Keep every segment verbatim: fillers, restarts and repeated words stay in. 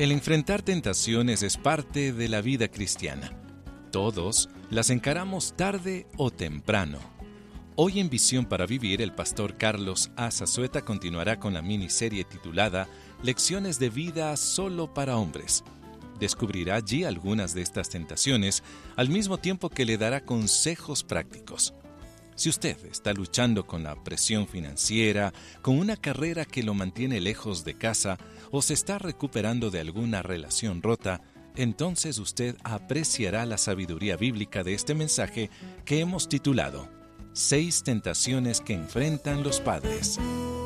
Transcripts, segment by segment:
El enfrentar tentaciones es parte de la vida cristiana. Todos las encaramos tarde o temprano. Hoy en Visión para Vivir, el pastor Carlos A. Zazueta continuará con la miniserie titulada Lecciones de vida solo para hombres. Descubrirá allí algunas de estas tentaciones, al mismo tiempo que le dará consejos prácticos. Si usted está luchando con la presión financiera, con una carrera que lo mantiene lejos de casa o se está recuperando de alguna relación rota, entonces usted apreciará la sabiduría bíblica de este mensaje que hemos titulado Seis tentaciones que enfrentan los padres.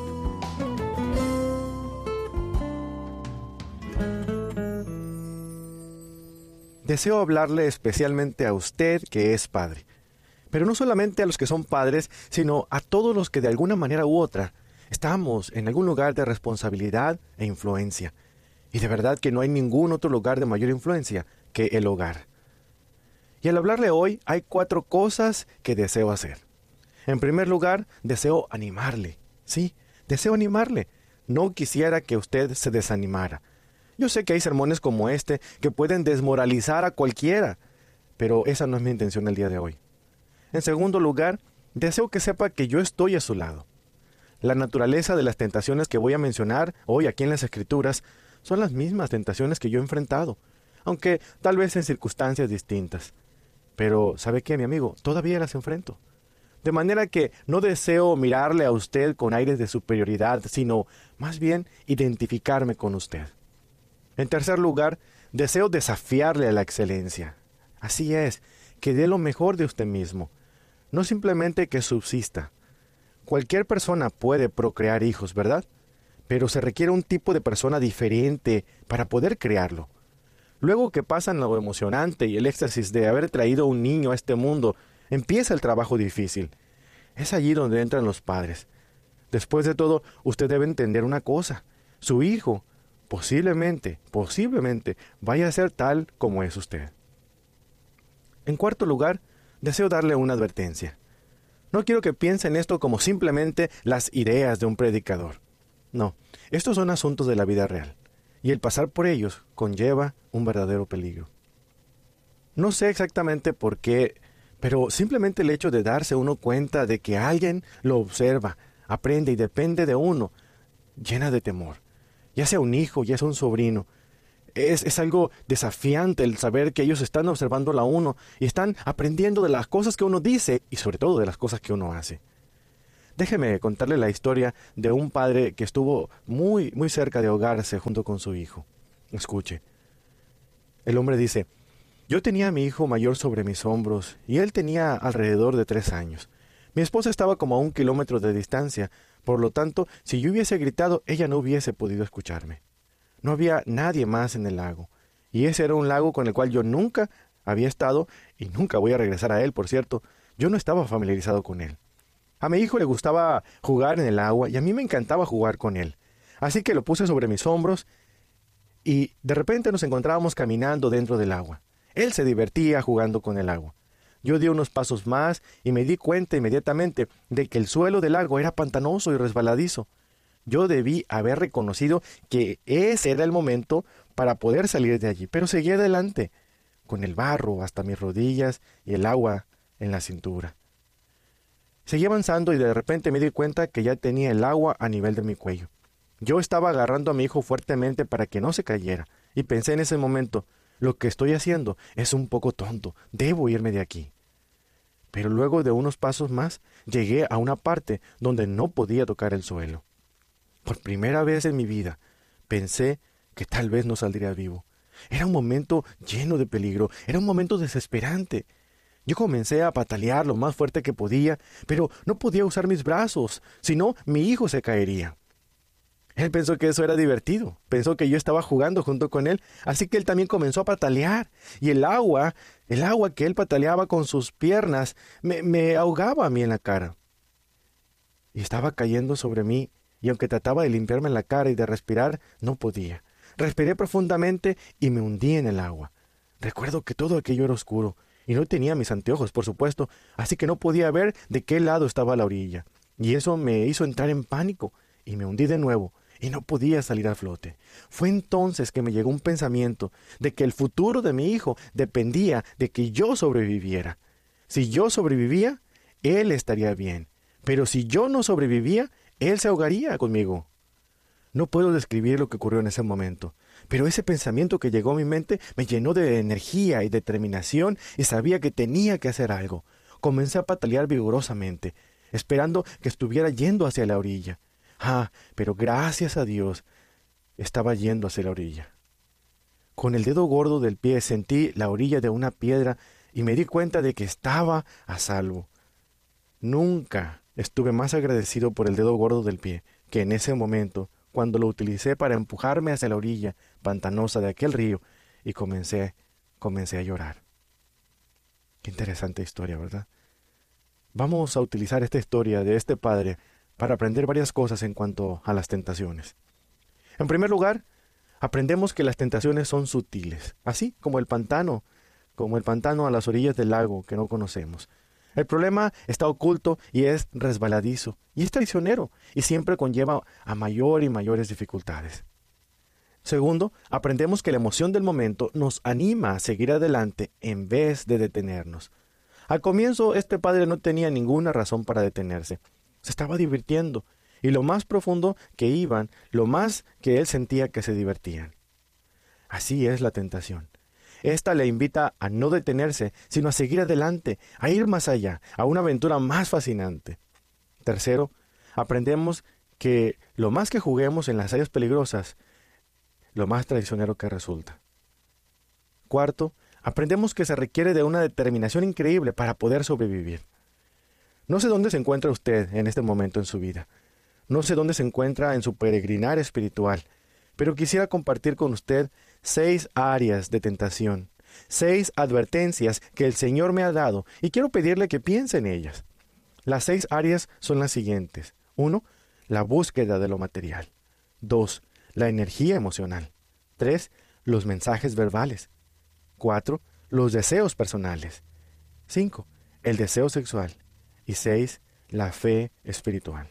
Deseo hablarle especialmente a usted que es padre. Pero no solamente a los que son padres, sino a todos los que de alguna manera u otra estamos en algún lugar de responsabilidad e influencia. Y de verdad que no hay ningún otro lugar de mayor influencia que el hogar. Y al hablarle hoy hay cuatro cosas que deseo hacer. En primer lugar, deseo animarle. Sí, deseo animarle. No quisiera que usted se desanimara. Yo sé que hay sermones como este que pueden desmoralizar a cualquiera, pero esa no es mi intención el día de hoy. En segundo lugar, deseo que sepa que yo estoy a su lado. La naturaleza de las tentaciones que voy a mencionar hoy aquí en las Escrituras son las mismas tentaciones que yo he enfrentado, aunque tal vez en circunstancias distintas. Pero, ¿sabe qué, mi amigo? Todavía las enfrento. De manera que no deseo mirarle a usted con aires de superioridad, sino más bien identificarme con usted. En tercer lugar, deseo desafiarle a la excelencia. Así es, que dé lo mejor de usted mismo. No simplemente que subsista. Cualquier persona puede procrear hijos, ¿verdad? Pero se requiere un tipo de persona diferente para poder crearlo. Luego que pasan lo emocionante y el éxtasis de haber traído un niño a este mundo, empieza el trabajo difícil. Es allí donde entran los padres. Después de todo, usted debe entender una cosa. Su hijo, posiblemente, posiblemente, vaya a ser tal como es usted. En cuarto lugar, deseo darle una advertencia. No quiero que piense en esto como simplemente las ideas de un predicador. No, estos son asuntos de la vida real, y el pasar por ellos conlleva un verdadero peligro. No sé exactamente por qué, pero simplemente el hecho de darse uno cuenta de que alguien lo observa, aprende y depende de uno, llena de temor. Ya sea un hijo, ya sea un sobrino. Es, es algo desafiante el saber que ellos están observándolo a uno y están aprendiendo de las cosas que uno dice y sobre todo de las cosas que uno hace. Déjeme contarle la historia de un padre que estuvo muy, muy cerca de ahogarse junto con su hijo. Escuche. El hombre dice, yo tenía a mi hijo mayor sobre mis hombros y él tenía alrededor de tres años. Mi esposa estaba como a un kilómetro de distancia, por lo tanto, si yo hubiese gritado, ella no hubiese podido escucharme. No había nadie más en el lago, y ese era un lago con el cual yo nunca había estado, y nunca voy a regresar a él, por cierto. Yo no estaba familiarizado con él. A mi hijo le gustaba jugar en el agua, y a mí me encantaba jugar con él. Así que lo puse sobre mis hombros, y de repente nos encontrábamos caminando dentro del agua. Él se divertía jugando con el agua. Yo di unos pasos más, y me di cuenta inmediatamente de que el suelo del lago era pantanoso y resbaladizo. Yo debí haber reconocido que ese era el momento para poder salir de allí, pero seguí adelante, con el barro hasta mis rodillas y el agua en la cintura. Seguí avanzando y de repente me di cuenta que ya tenía el agua a nivel de mi cuello. Yo estaba agarrando a mi hijo fuertemente para que no se cayera, y pensé en ese momento, lo que estoy haciendo es un poco tonto, debo irme de aquí. Pero luego de unos pasos más, llegué a una parte donde no podía tocar el suelo. Por primera vez en mi vida, pensé que tal vez no saldría vivo. Era un momento lleno de peligro, era un momento desesperante. Yo comencé a patalear lo más fuerte que podía, pero no podía usar mis brazos, si no, mi hijo se caería. Él pensó que eso era divertido, pensó que yo estaba jugando junto con él, así que él también comenzó a patalear, y el agua, el agua que él pataleaba con sus piernas, me, me ahogaba a mí en la cara. Y estaba cayendo sobre mí, y aunque trataba de limpiarme la cara y de respirar, no podía. Respiré profundamente y me hundí en el agua. Recuerdo que todo aquello era oscuro, y no tenía mis anteojos, por supuesto, así que no podía ver de qué lado estaba la orilla. Y eso me hizo entrar en pánico, y me hundí de nuevo, y no podía salir a flote. Fue entonces que me llegó un pensamiento de que el futuro de mi hijo dependía de que yo sobreviviera. Si yo sobrevivía, él estaría bien, pero si yo no sobrevivía, él se ahogaría conmigo. No puedo describir lo que ocurrió en ese momento, pero ese pensamiento que llegó a mi mente me llenó de energía y determinación y sabía que tenía que hacer algo. Comencé a patalear vigorosamente, esperando que estuviera yendo hacia la orilla. Ah, pero gracias a Dios, estaba yendo hacia la orilla. Con el dedo gordo del pie sentí la orilla de una piedra y me di cuenta de que estaba a salvo. Nunca estuve más agradecido por el dedo gordo del pie que en ese momento, cuando lo utilicé para empujarme hacia la orilla pantanosa de aquel río y comencé, comencé a llorar. Qué interesante historia, ¿verdad? Vamos a utilizar esta historia de este padre para aprender varias cosas en cuanto a las tentaciones. En primer lugar, aprendemos que las tentaciones son sutiles, así como el pantano, como el pantano a las orillas del lago que no conocemos. El problema está oculto y es resbaladizo, y es traicionero, y siempre conlleva a mayor y mayores dificultades. Segundo, aprendemos que la emoción del momento nos anima a seguir adelante en vez de detenernos. Al comienzo, este padre no tenía ninguna razón para detenerse. Se estaba divirtiendo, y lo más profundo que iban, lo más que él sentía que se divertían. Así es la tentación. Esta le invita a no detenerse, sino a seguir adelante, a ir más allá, a una aventura más fascinante. Tercero, aprendemos que lo más que juguemos en las áreas peligrosas, lo más traicionero que resulta. Cuarto, aprendemos que se requiere de una determinación increíble para poder sobrevivir. No sé dónde se encuentra usted en este momento en su vida. No sé dónde se encuentra en su peregrinar espiritual, pero quisiera compartir con usted seis áreas de tentación, seis advertencias que el Señor me ha dado y quiero pedirle que piense en ellas. Las seis áreas son las siguientes. Uno, la búsqueda de lo material. Dos, la energía emocional. Tres, los mensajes verbales. Cuatro, los deseos personales. Cinco, el deseo sexual. Y seis, la fe espiritual.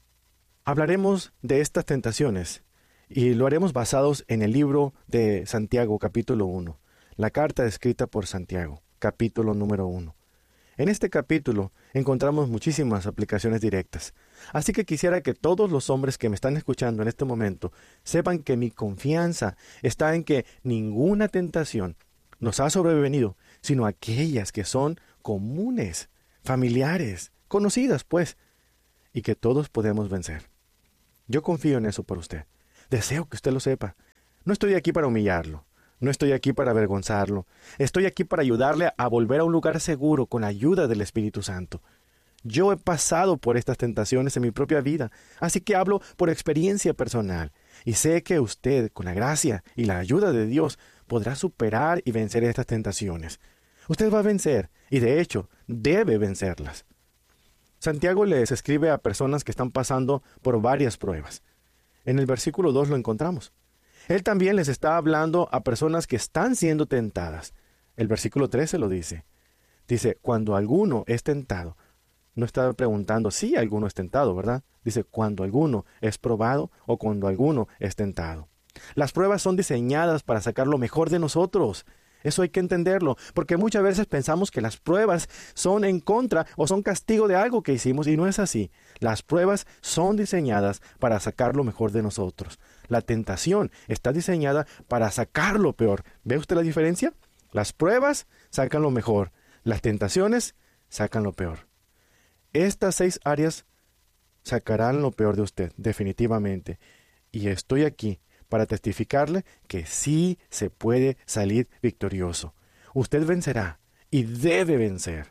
Hablaremos de estas tentaciones y lo haremos basados en el libro de Santiago, capítulo uno, la carta escrita por Santiago, capítulo número uno. En este capítulo encontramos muchísimas aplicaciones directas, así que quisiera que todos los hombres que me están escuchando en este momento sepan que mi confianza está en que ninguna tentación nos ha sobrevenido, sino aquellas que son comunes, familiares, conocidas pues, y que todos podemos vencer. Yo confío en eso por usted. Deseo que usted lo sepa. No estoy aquí para humillarlo. No estoy aquí para avergonzarlo. Estoy aquí para ayudarle a volver a un lugar seguro con la ayuda del Espíritu Santo. Yo he pasado por estas tentaciones en mi propia vida, así que hablo por experiencia personal. Y sé que usted, con la gracia y la ayuda de Dios, podrá superar y vencer estas tentaciones. Usted va a vencer, y de hecho, debe vencerlas. Santiago les escribe a personas que están pasando por varias pruebas. En el versículo dos lo encontramos. Él también les está hablando a personas que están siendo tentadas. El versículo trece lo dice. Dice, cuando alguno es tentado. No está preguntando si alguno es tentado, ¿verdad? Dice, cuando alguno es probado o cuando alguno es tentado. Las pruebas son diseñadas para sacar lo mejor de nosotros. Eso hay que entenderlo, porque muchas veces pensamos que las pruebas son en contra o son castigo de algo que hicimos y no es así. Las pruebas son diseñadas para sacar lo mejor de nosotros. La tentación está diseñada para sacar lo peor. ¿Ve usted la diferencia? Las pruebas sacan lo mejor. Las tentaciones sacan lo peor. Estas seis áreas sacarán lo peor de usted, definitivamente. Y estoy aquí para testificarle que sí se puede salir victorioso. Usted vencerá y debe vencer.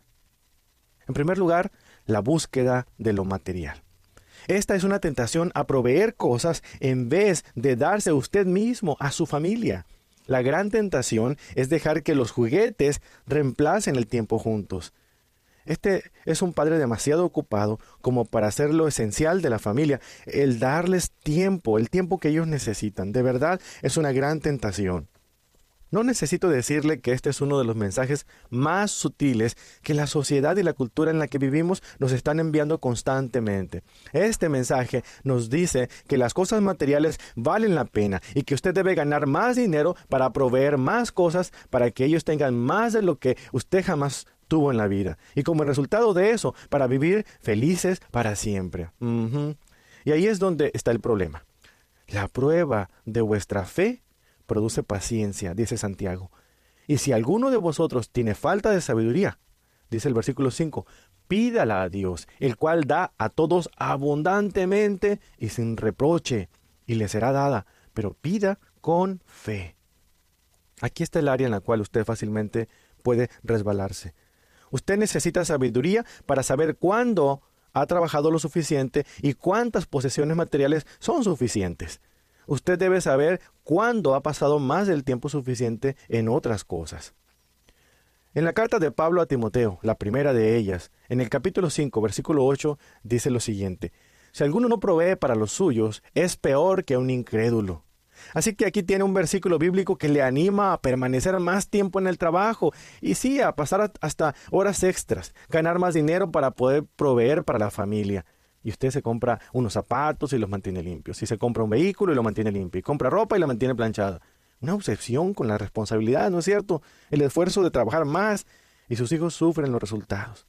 En primer lugar, la búsqueda de lo material. Esta es una tentación a proveer cosas en vez de darse a usted mismo, a su familia. La gran tentación es dejar que los juguetes reemplacen el tiempo juntos. Este es un padre demasiado ocupado como para hacer lo esencial de la familia, el darles tiempo, el tiempo que ellos necesitan. De verdad, es una gran tentación. No necesito decirle que este es uno de los mensajes más sutiles que la sociedad y la cultura en la que vivimos nos están enviando constantemente. Este mensaje nos dice que las cosas materiales valen la pena y que usted debe ganar más dinero para proveer más cosas para que ellos tengan más de lo que usted jamás tuvo en la vida. Y como resultado de eso, para vivir felices para siempre. Uh-huh. Y ahí es donde está el problema. La prueba de vuestra fe produce paciencia, dice Santiago. Y si alguno de vosotros tiene falta de sabiduría, dice el versículo cinco, pídala a Dios, el cual da a todos abundantemente y sin reproche, y le será dada, pero pida con fe. Aquí está el área en la cual usted fácilmente puede resbalarse. Usted necesita sabiduría para saber cuándo ha trabajado lo suficiente y cuántas posesiones materiales son suficientes. Usted debe saber cuándo ha pasado más del tiempo suficiente en otras cosas. En la carta de Pablo a Timoteo, la primera de ellas, en el capítulo cinco, versículo ocho, dice lo siguiente: si alguno no provee para los suyos, es peor que un incrédulo. Así que aquí tiene un versículo bíblico que le anima a permanecer más tiempo en el trabajo y sí, a pasar hasta horas extras, ganar más dinero para poder proveer para la familia. Y usted se compra unos zapatos y los mantiene limpios. Y se compra un vehículo y lo mantiene limpio. Y compra ropa y la mantiene planchada. Una obsesión con la responsabilidad, ¿no es cierto? El esfuerzo de trabajar más y sus hijos sufren los resultados.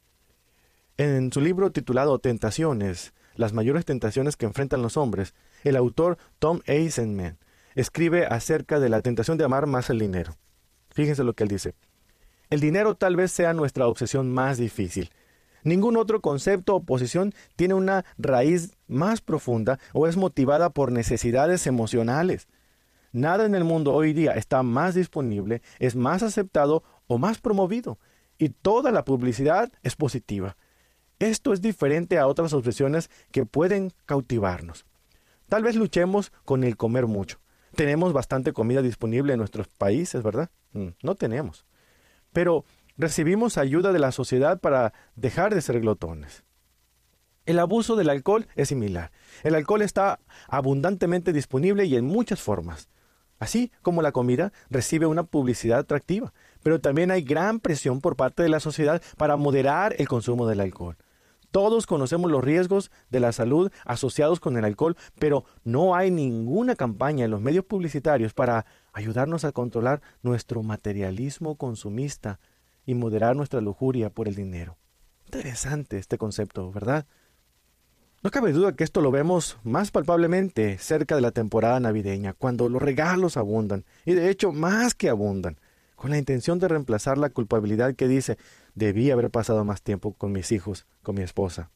En su libro titulado Tentaciones, las mayores tentaciones que enfrentan los hombres, el autor Tom Eisenman escribe acerca de la tentación de amar más el dinero. Fíjense lo que él dice. El dinero tal vez sea nuestra obsesión más difícil. Ningún otro concepto o posición tiene una raíz más profunda o es motivada por necesidades emocionales. Nada en el mundo hoy día está más disponible, es más aceptado o más promovido, y toda la publicidad es positiva. Esto es diferente a otras obsesiones que pueden cautivarnos. Tal vez luchemos con el comer mucho. Tenemos bastante comida disponible en nuestros países, ¿verdad? No tenemos. Pero recibimos ayuda de la sociedad para dejar de ser glotones. El abuso del alcohol es similar. El alcohol está abundantemente disponible y en muchas formas. Así como la comida recibe una publicidad atractiva, pero también hay gran presión por parte de la sociedad para moderar el consumo del alcohol. Todos conocemos los riesgos de la salud asociados con el alcohol, pero no hay ninguna campaña en los medios publicitarios para ayudarnos a controlar nuestro materialismo consumista y moderar nuestra lujuria por el dinero. Interesante este concepto, ¿verdad? No cabe duda que esto lo vemos más palpablemente cerca de la temporada navideña, cuando los regalos abundan, y de hecho más que abundan, con la intención de reemplazar la culpabilidad que dice, debí haber pasado más tiempo con mis hijos, con mi esposa.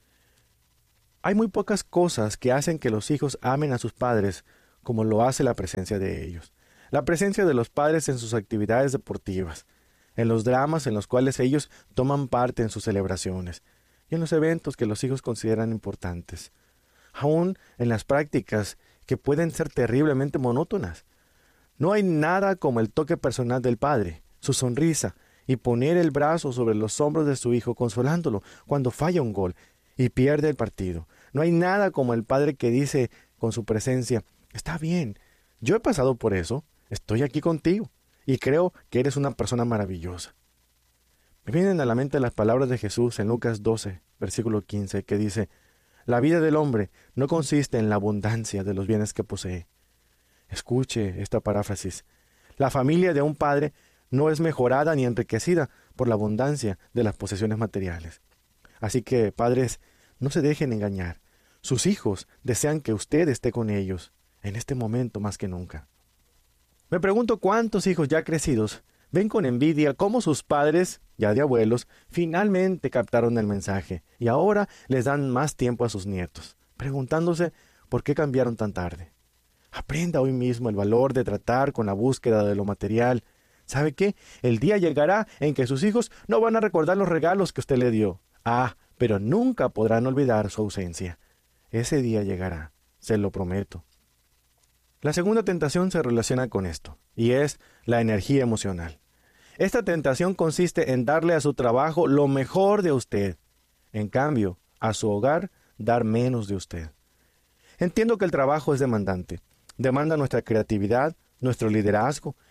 Hay muy pocas cosas que hacen que los hijos amen a sus padres como lo hace la presencia de ellos. La presencia de los padres en sus actividades deportivas, en los dramas en los cuales ellos toman parte en sus celebraciones, y en los eventos que los hijos consideran importantes, aún en las prácticas que pueden ser terriblemente monótonas. No hay nada como el toque personal del padre, su sonrisa, y poner el brazo sobre los hombros de su hijo consolándolo cuando falla un gol y pierde el partido. No hay nada como el padre que dice con su presencia, está bien, yo he pasado por eso, estoy aquí contigo, y creo que eres una persona maravillosa. Me vienen a la mente las palabras de Jesús en Lucas doce, versículo quince, que dice, la vida del hombre no consiste en la abundancia de los bienes que posee. Escuche esta paráfrasis. La familia de un padre no es mejorada ni enriquecida por la abundancia de las posesiones materiales. Así que, padres, no se dejen engañar. Sus hijos desean que usted esté con ellos, en este momento más que nunca. Me pregunto cuántos hijos ya crecidos ven con envidia cómo sus padres, ya de abuelos, finalmente captaron el mensaje y ahora les dan más tiempo a sus nietos, preguntándose por qué cambiaron tan tarde. Aprenda hoy mismo el valor de tratar con la búsqueda de lo material. ¿Sabe qué? El día llegará en que sus hijos no van a recordar los regalos que usted le dio. Ah, pero nunca podrán olvidar su ausencia. Ese día llegará, se lo prometo. La segunda tentación se relaciona con esto, y es la energía emocional. Esta tentación consiste en darle a su trabajo lo mejor de usted. En cambio, a su hogar, dar menos de usted. Entiendo que el trabajo es demandante. Demanda nuestra creatividad, nuestro liderazgo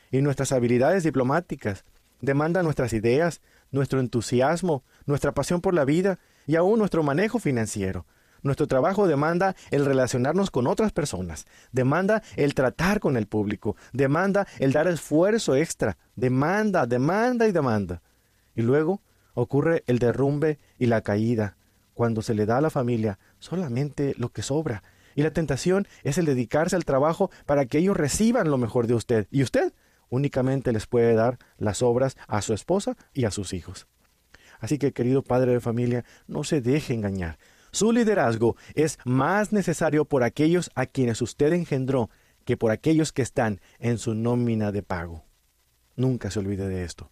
y nuestras habilidades diplomáticas. Demanda nuestras ideas, nuestro entusiasmo, nuestra pasión por la vida y aún nuestro manejo financiero. Nuestro trabajo demanda el relacionarnos con otras personas, demanda el tratar con el público, demanda el dar esfuerzo extra, demanda, demanda y demanda. Y luego ocurre el derrumbe y la caída, cuando se le da a la familia solamente lo que sobra. Y la tentación es el dedicarse al trabajo para que ellos reciban lo mejor de usted. Y usted únicamente les puede dar las obras a su esposa y a sus hijos. Así que, querido padre de familia, no se deje engañar. Su liderazgo es más necesario por aquellos a quienes usted engendró que por aquellos que están en su nómina de pago. Nunca se olvide de esto.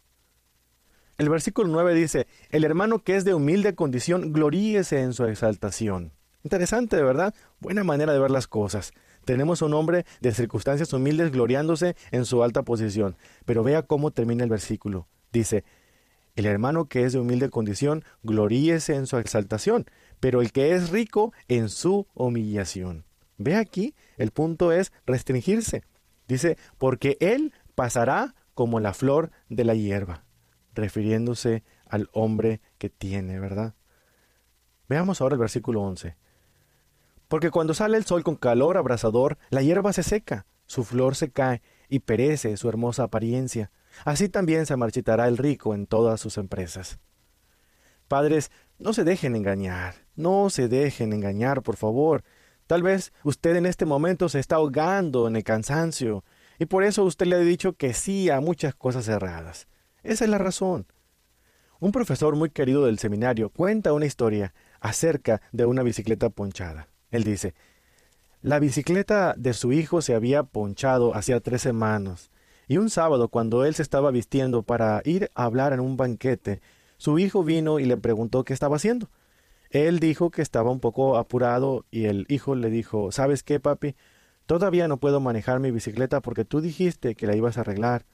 El versículo nueve dice, el hermano que es de humilde condición, gloríese en su exaltación. Interesante, ¿verdad? Buena manera de ver las cosas. Tenemos un hombre de circunstancias humildes gloriándose en su alta posición. Pero vea cómo termina el versículo. Dice, el hermano que es de humilde condición, gloríese en su exaltación, pero el que es rico en su humillación. Ve aquí, el punto es restringirse. Dice, porque él pasará como la flor de la hierba, refiriéndose al hombre que tiene, ¿verdad? Veamos ahora el versículo once. Porque cuando sale el sol con calor abrasador, la hierba se seca, su flor se cae y perece su hermosa apariencia. Así también se marchitará el rico en todas sus empresas. Padres, no se dejen engañar, no se dejen engañar, por favor. Tal vez usted en este momento se está ahogando en el cansancio, y por eso usted le ha dicho que sí a muchas cosas erradas. Esa es la razón. Un profesor muy querido del seminario cuenta una historia acerca de una bicicleta ponchada. Él dice, la bicicleta de su hijo se había ponchado hacía tres semanas, y un sábado, cuando él se estaba vistiendo para ir a hablar en un banquete, su hijo vino y le preguntó qué estaba haciendo. Él dijo que estaba un poco apurado y el hijo le dijo, ¿sabes qué, papi? Todavía no puedo manejar mi bicicleta porque tú dijiste que la ibas a arreglar.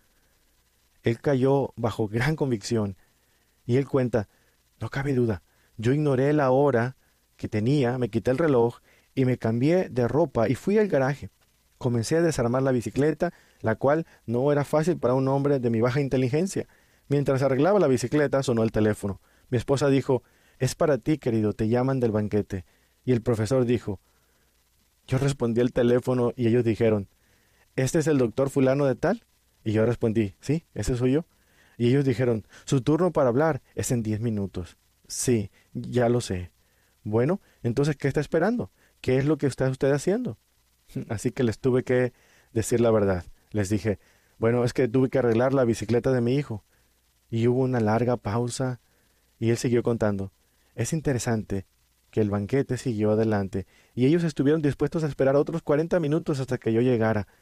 Él cayó bajo gran convicción y él cuenta, no cabe duda, yo ignoré la hora que tenía, me quité el reloj y me cambié de ropa y fui al garaje. Comencé a desarmar la bicicleta, la cual no era fácil para un hombre de mi baja inteligencia. Mientras arreglaba la bicicleta, sonó el teléfono. Mi esposa dijo, es para ti, querido, te llaman del banquete. Y el profesor dijo, yo respondí al teléfono y ellos dijeron, ¿este es el doctor fulano de tal? Y yo respondí, sí, ese soy yo. Y ellos dijeron, su turno para hablar es en diez minutos. Sí, ya lo sé. Bueno, entonces, ¿qué está esperando? ¿Qué es lo que está usted haciendo? Así que les tuve que decir la verdad. Les dije, bueno, es que tuve que arreglar la bicicleta de mi hijo. Y hubo una larga pausa y él siguió contando. Es interesante que el banquete siguió adelante y ellos estuvieron dispuestos a esperar otros cuarenta minutos hasta que yo llegara.